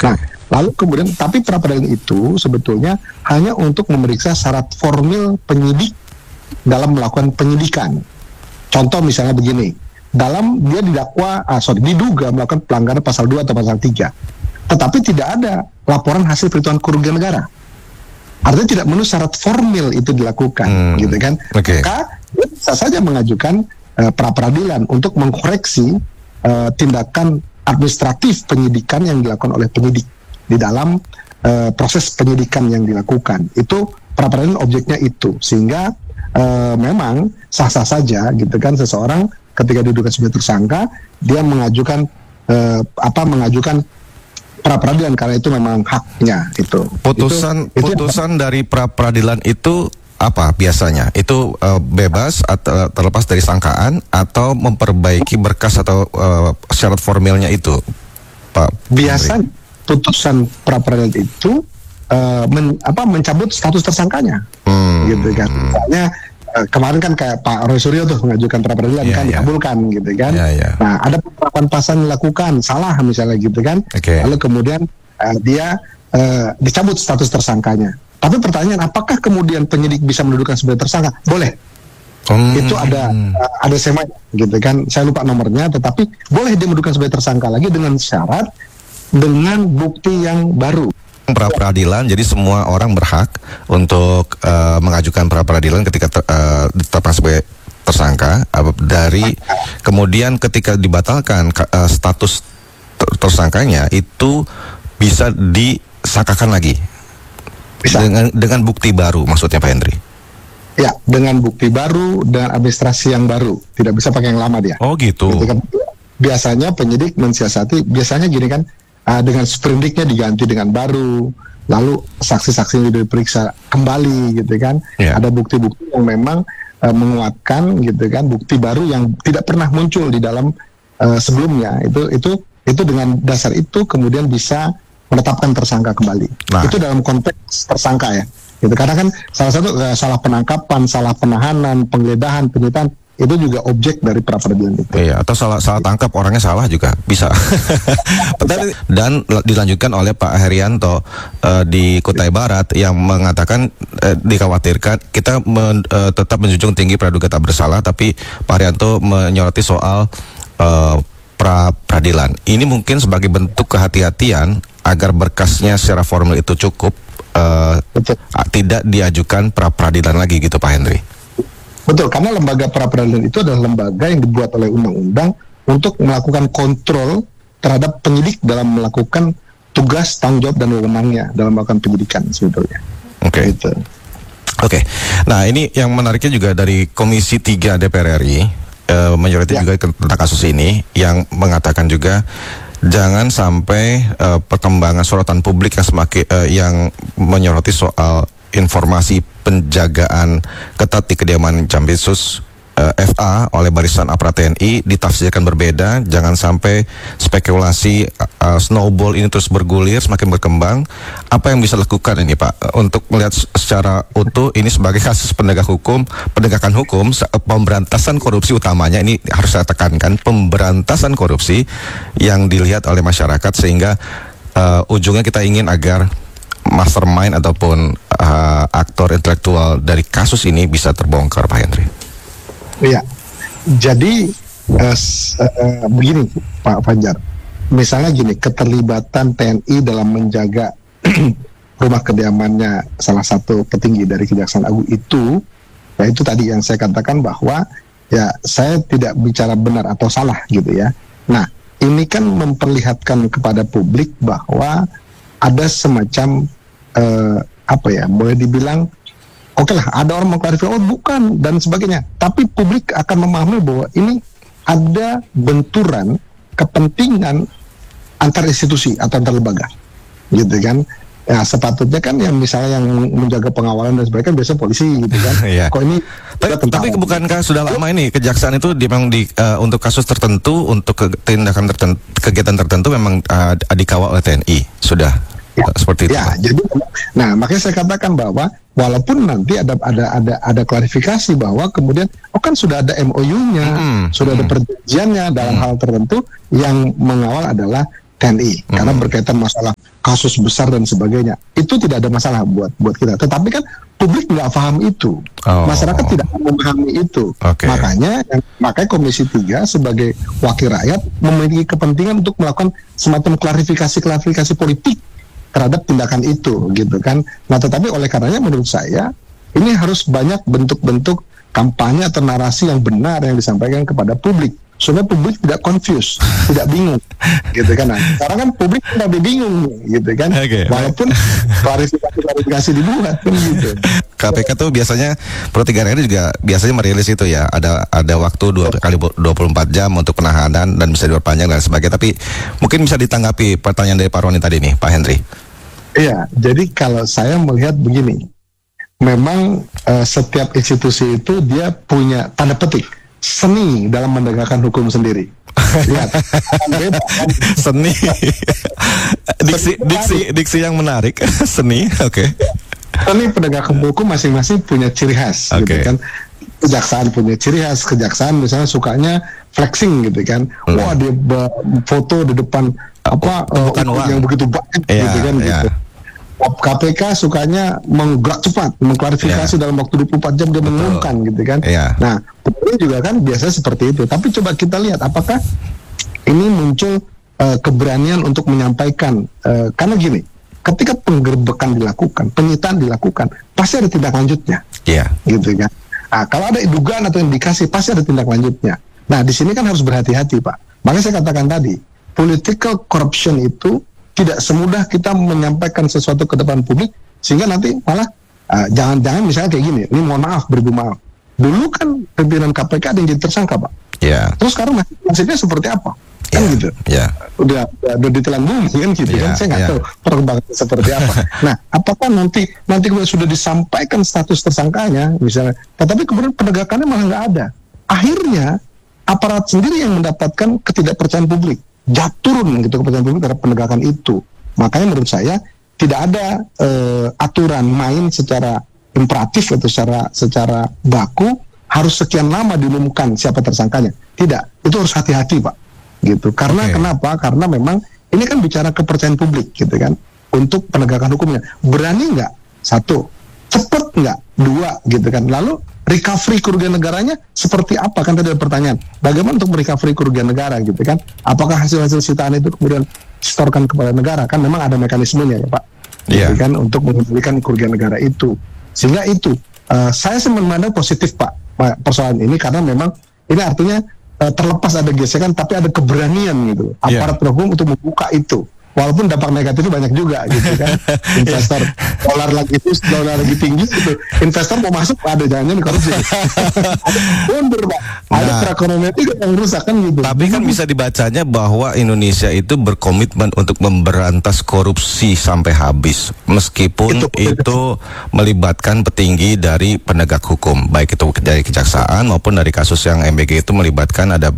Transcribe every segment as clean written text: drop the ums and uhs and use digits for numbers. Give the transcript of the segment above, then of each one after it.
Nah, lalu kemudian tapi pra peradilan itu sebetulnya hanya untuk memeriksa syarat formil penyidik dalam melakukan penyidikan. Contoh misalnya begini, dia diduga melakukan pelanggaran pasal 2 atau pasal 3, tetapi tidak ada laporan hasil perhitungan kerugian negara. Artinya tidak memenuhi syarat formil itu dilakukan, gitu kan? Maka bisa saja mengajukan pra peradilan untuk mengkoreksi tindakan administratif penyidikan yang dilakukan oleh penyidik di dalam proses penyidikan yang dilakukan. Itu pra peradilan objeknya itu, sehingga memang sah-sah saja, gitu kan, seseorang ketika diduga sebagai tersangka dia mengajukan pra peradilan karena itu memang haknya itu. Putusan dari pra peradilan itu apa biasanya? Itu bebas atau terlepas dari sangkaan atau memperbaiki berkas atau syarat formilnya itu, Pak? Biasanya putusan pra peradilan itu mencabut status tersangkanya, gitu kan. Misalnya kemarin kan kayak Pak Roy Suryo tuh mengajukan pra peradilan dikabulkan, gitu kan. Nah, ada penerapan pasal dilakukan salah misalnya, gitu kan. Lalu kemudian dia dicabut status tersangkanya. Tapi pertanyaan, apakah kemudian penyidik bisa mendudukan sebagai tersangka? Boleh. Itu ada semanya, gitu kan. Saya lupa nomornya, tetapi boleh dia mendudukan sebagai tersangka lagi dengan syarat dengan bukti yang baru. Pra peradilan, jadi semua orang berhak untuk mengajukan pra peradilan ketika ditetapkan sebagai tersangka. Kemudian ketika dibatalkan status tersangkanya itu bisa disangkakan lagi. Bisa. Dengan bukti baru, maksudnya Pak Hendri? Ya, dengan bukti baru dan administrasi yang baru, tidak bisa pakai yang lama dia. Oh gitu. Biasanya penyidik mensiasati, biasanya gini kan. Dengan sprindiknya diganti dengan baru, lalu saksi-saksinya diperiksa kembali, gitu kan. Ada bukti-bukti yang memang menguatkan, gitu kan, bukti baru yang tidak pernah muncul di dalam sebelumnya. Itu dengan dasar itu kemudian bisa menetapkan tersangka kembali. Itu dalam konteks tersangka ya. Gitu. Karena kan salah satu salah penangkapan, salah penahanan, penggeledahan, penyitaan itu juga objek dari pra peradilan itu. Iya, atau salah tangkap orangnya salah juga bisa. Dan dilanjutkan oleh Pak Herianto di Kutai Barat yang mengatakan dikhawatirkan kita tetap menjunjung tinggi praduga tak bersalah, tapi Pak Herianto menyoroti soal pra peradilan. Ini mungkin sebagai bentuk kehati-hatian agar berkasnya secara formal itu cukup, tidak diajukan pra peradilan lagi, gitu Pak Hendri. Betul, karena lembaga pra peradilan itu adalah lembaga yang dibuat oleh undang-undang untuk melakukan kontrol terhadap penyidik dalam melakukan tugas, tanggung jawab, dan wewenangnya dalam melakukan penyidikan sebetulnya. Oke. Nah, ini yang menariknya juga dari Komisi 3 DPR RI menyoroti juga tentang kasus ini, yang mengatakan juga jangan sampai perkembangan sorotan publik yang menyoroti soal informasi penjagaan ketat di kediaman Jampitsus FA oleh barisan aparat TNI ditafsirkan berbeda. Jangan sampai spekulasi snowball ini terus bergulir, semakin berkembang. Apa yang bisa dilakukan ini Pak untuk melihat secara utuh ini sebagai kasus penegakan hukum, pemberantasan korupsi utamanya, ini harus saya tekankan, pemberantasan korupsi yang dilihat oleh masyarakat, sehingga ujungnya kita ingin agar mastermind ataupun aktor intelektual dari kasus ini bisa terbongkar, Pak Hendri. Iya, jadi begini Pak Fajar, misalnya gini, keterlibatan TNI dalam menjaga rumah kediamannya salah satu petinggi dari Kejaksaan Agung itu, ya itu tadi yang saya katakan bahwa ya saya tidak bicara benar atau salah gitu ya. Nah, ini kan memperlihatkan kepada publik bahwa ada semacam boleh dibilang oke lah, ada orang mengklarifikasi, bukan, dan sebagainya. Tapi publik akan memahami bahwa ini ada benturan kepentingan antar institusi atau antar lembaga, gitu kan. Ya sepatutnya kan yang misalnya yang menjaga pengawalan dan sebagainya biasanya polisi, gitu kan. Kok ini tapi bukankah sudah lama ini kejaksaan itu memang untuk kasus tertentu, untuk tindakan tertentu, kegiatan tertentu memang dikawal oleh TNI sudah? Seperti itu. Ya, jadi, nah makanya saya katakan bahwa walaupun nanti ada klarifikasi bahwa kemudian kan sudah ada MOU-nya, sudah ada perjanjiannya dalam hal tertentu, yang mengawal adalah TNI karena berkaitan masalah kasus besar dan sebagainya. Itu tidak ada masalah buat kita. Tetapi kan publik nggak paham itu, masyarakat tidak memahami itu. Makanya Komisi 3 sebagai wakil rakyat memiliki kepentingan untuk melakukan semacam klarifikasi politik terhadap tindakan itu, gitu kan. Nah, tetapi oleh karenanya menurut saya ini harus banyak bentuk-bentuk kampanye atau narasi yang benar yang disampaikan kepada publik, supaya publik tidak confused, tidak bingung, gitu kan. Nah, sekarang kan publik lebih bingung, gitu kan. Walaupun klarifikasi dibuat, kan gitu. KPK tuh biasanya per 3 hari juga biasanya merilis itu ya, ada waktu 2 kali 24 jam untuk penahanan dan bisa diperpanjang dan sebagainya. Tapi mungkin bisa ditanggapi pertanyaan dari Pak Roni tadi nih, Pak Henry. Iya, jadi kalau saya melihat begini, memang setiap institusi itu dia punya tanda petik seni dalam menegakkan hukum sendiri. Lihat, seni, diksi yang menarik, seni, Seni penegakan hukum masing-masing punya ciri khas, gitu kan. Kejaksaan punya ciri khas, kejaksaan misalnya sukanya flexing, gitu kan. Wah, dia foto di depan yang begitu banyak, gitu kan. Gitu. KPK sukanya menggerak cepat, mengklarifikasi dalam waktu 24 jam dia mengumumkan, gitu kan. Nah, ini juga kan biasa seperti itu. Tapi coba kita lihat apakah ini muncul keberanian untuk menyampaikan, karena gini, ketika penggerbekan dilakukan, penyitaan dilakukan, pasti ada tindak lanjutnya, gitu kan. Nah, kalau ada dugaan atau indikasi, pasti ada tindak lanjutnya. Nah, di sini kan harus berhati-hati, Pak. Makanya saya katakan tadi, political corruption itu tidak semudah kita menyampaikan sesuatu ke depan publik, sehingga nanti malah jangan-jangan misalnya kayak gini, ini mohon maaf, beribu maaf. Dulu kan pimpinan KPK ada yang jadi tersangka, Pak. Terus sekarang nasibnya seperti apa? Kan gitu. Udah ditelan bumi kan gitu kan. Saya nggak tahu perkembangannya seperti apa. Nah, apakah nanti sudah disampaikan status tersangkanya misalnya, tetapi kemudian penegakannya malah nggak ada. Akhirnya aparat sendiri yang mendapatkan ketidakpercayaan publik. Turun gitu kepercayaan publik terhadap penegakan itu. Makanya menurut saya tidak ada aturan main secara imperatif atau secara baku harus sekian lama diumumkan siapa tersangkanya. Tidak, itu harus hati-hati, Pak. Gitu. Karena kenapa? Karena memang ini kan bicara kepercayaan publik, gitu kan. Untuk penegakan hukumnya berani nggak? 1, cepat nggak? 2, gitu kan. Lalu recovery kerugian negaranya seperti apa? Kan tadi ada pertanyaan, bagaimana untuk merecovery kerugian negara, gitu kan? Apakah hasil-hasil sitaan itu kemudian disetorkan kepada negara? Kan memang ada mekanismenya ya, Pak, gitu kan, untuk mengembalikan kerugian negara itu. Sehingga itu saya memandang positif, Pak, persoalan ini, karena memang ini artinya terlepas ada gesekan, tapi ada keberanian gitu aparat hukum untuk membuka itu. Walaupun dampak negatifnya banyak juga, gitu kan. Investor dolar lagi tinggi gitu. Investor mau masuk ada jangan korupsi. Mundur, Pak. Ada perekonomian itu yang rusak kan gitu. Tapi kan bisa dibacanya bahwa Indonesia itu berkomitmen untuk memberantas korupsi sampai habis, meskipun itu melibatkan petinggi dari penegak hukum, baik itu dari kejaksaan maupun dari kasus yang MBG itu melibatkan ada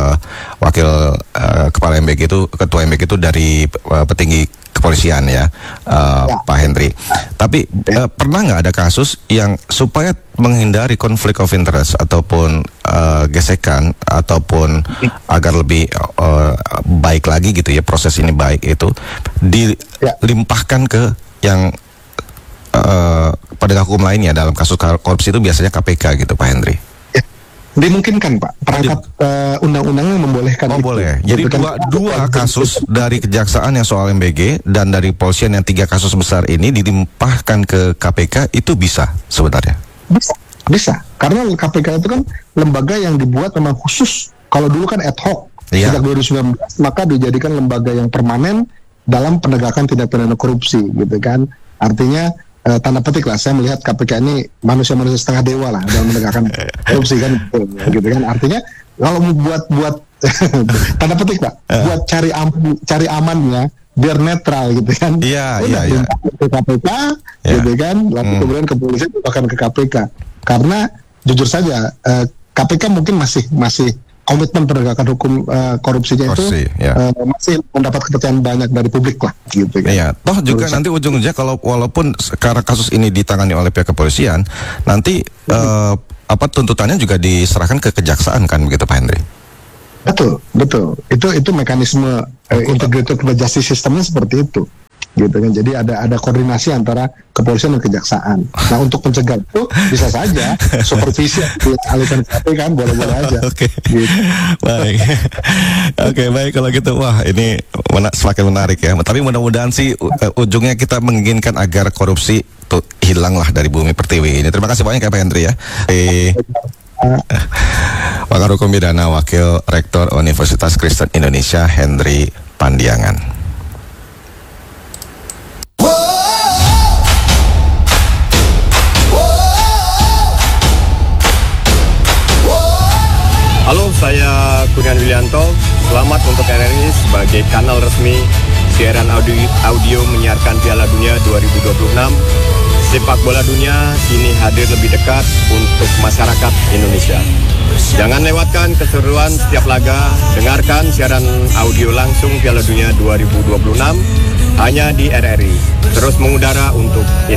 wakil kepala MBG itu, ketua MBG itu dari petinggi kepolisian ya, Pak Henry. Tapi pernah nggak ada kasus yang supaya menghindari konflik of interest ataupun gesekan ataupun agar lebih baik lagi gitu ya, proses ini baik itu dilimpahkan ke yang penegak hukum lainnya dalam kasus korupsi itu biasanya KPK gitu, Pak Henry? Dimungkinkan, Pak, perangkat undang-undangnya membolehkan itu. Boleh. Jadi dua kasus dari kejaksaan yang soal MBG dan dari polisian yang 3 kasus besar ini dilimpahkan ke KPK, itu bisa sebenarnya? Bisa. Karena KPK itu kan lembaga yang dibuat memang khusus. Kalau dulu kan ad hoc. Sejak 2019 maka dijadikan lembaga yang permanen dalam penegakan tindak pidana korupsi, gitu kan. Artinya tanda petik lah, saya melihat KPK ini manusia-manusia setengah dewa lah dalam menegakkan korupsi kan, gitu kan. Artinya kalau buat tanda petik, Pak, buat cari amannya biar netral, gitu kan. Iya. Ke KPK, gitu kan, lalu kemudian kepolisian bahkan ke KPK. Karena jujur saja KPK mungkin masih komitmen penegakan hukum korupsinya itu masih mendapat kepercayaan banyak dari publik lah, gitu kan. Iya, toh juga nanti ujung-ujungnya kalau walaupun sekarang kasus ini ditangani oleh pihak kepolisian, nanti tuntutannya juga diserahkan ke kejaksaan kan, begitu, Pak Henry? Betul. Itu mekanisme integrated justice systemnya seperti itu. gitu kan. Jadi ada koordinasi antara kepolisian dan kejaksaan. Nah, untuk mencegah itu bisa saja supervisi dialihkan ke KPK kan, boleh-boleh aja. Oke. Gitu. Baik. Oke, baik kalau gitu. Wah, ini semakin menarik ya. Tapi mudah-mudahan sih ujungnya kita menginginkan agar korupsi tuh hilanglah dari bumi pertiwi ini. Terima kasih banyak ya Pak Hendri ya. Pakar Hukum Pidana, Wakil Rektor Universitas Kristen Indonesia Hendri Pandiangan. Halo, saya Kurnian Wilianto. Selamat untuk RRI sebagai kanal resmi siaran audio menyiarkan Piala Dunia 2026. Sepak bola dunia kini hadir lebih dekat untuk masyarakat Indonesia. Jangan lewatkan keseruan setiap laga. Dengarkan siaran audio langsung Piala Dunia 2026 hanya di RRI. Terus mengudara untuk Indonesia.